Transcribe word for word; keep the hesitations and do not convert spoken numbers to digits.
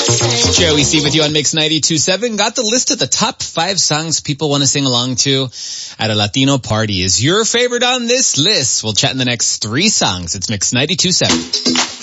Joey C with you on Mix ninety-two point seven. Got the list of the top five songs people want to sing along to at a Latino party. Is your favorite on this list? We'll chat in the next three songs. It's Mix ninety-two point seven.